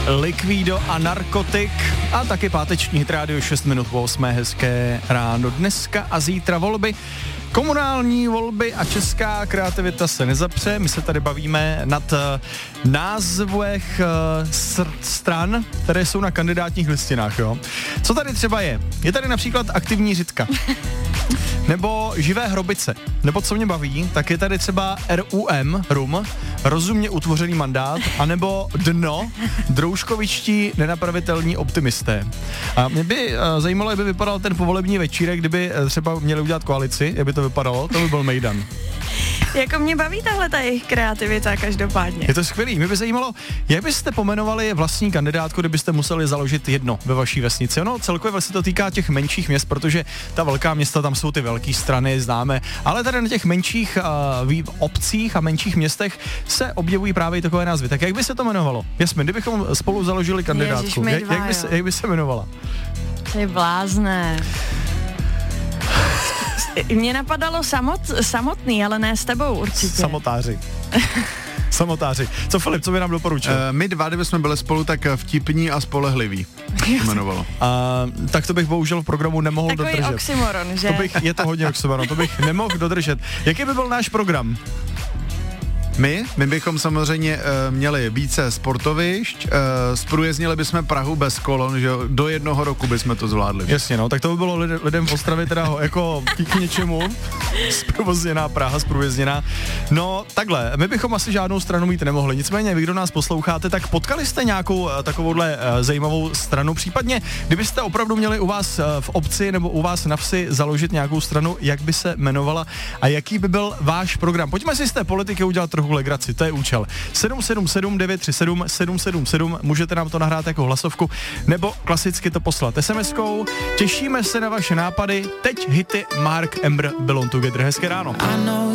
Liquido a Narkotik a taky páteční hit rádio 6 minut po 8. Hezké ráno. Dneska a zítra volby. Komunální volby a česká kreativita se nezapře. My se tady bavíme nad názvech stran, které jsou na kandidátních listinách. Jo? Co tady třeba je? Je tady například aktivní řitka. Nebo živé hrobice. Nebo co mě baví, tak je tady třeba RUM, rozumně utvořený mandát, anebo dno, droužkovičtí nenapravitelní optimisté. A mě by zajímalo, jak by vypadal ten povolební večírek, kdyby třeba měli udělat koalici, jak by to vypadalo, to by byl mejdan. Jako mě baví tahle ta jejich kreativita každopádně. Je to skvělý. Mě by zajímalo, jak byste pomenovali vlastní kandidátku, kdybyste museli založit jedno ve vaší vesnici. Ono celkově se to týká těch menších měst, protože ta velká města, tam jsou ty velké strany, známe, ale tady na těch menších obcích a menších městech se objevují právě i takové názvy. Tak jak by se to jmenovalo? Jasmin, kdybychom spolu založili kandidátku, jak by se jmenovala? Ty blázne. Mě napadalo samotný, ale ne s tebou určitě. Samotáři. Co Filip, co by nám doporučil? My dva, kdyby jsme byli spolu, tak vtipní a spolehliví. Jmenovalo. Tak to bych bohužel v programu nemohl dodržet. Takový oxymoron, že? Je to hodně oxymoron, to bych nemohl dodržet. Jaký by byl náš program? My bychom samozřejmě měli více sportovišť, zprůjezdnili bychom Prahu bez kolon, že do 1 roku bychom to zvládli. Jasně, no, tak to by bylo lidem v Ostravě teda jako k něčemu. Zprovozněná Praha, zprůjezdněná. No, takhle, my bychom asi žádnou stranu mít nemohli, nicméně vy, kdo nás posloucháte, tak potkali jste nějakou takovouhle zajímavou stranu, případně, kdybyste opravdu měli u vás v obci nebo u vás na vsi založit nějakou stranu, jak by se jmenovala a jaký by byl váš program. Pojďme si z té politiky udělat trochu legraci, to je účel. 777 937 777, můžete nám to nahrát jako hlasovku, nebo klasicky to poslat SMS-kou. Těšíme se na vaše nápady. Teď hity Mark Ember Belong Together. Hezké ráno.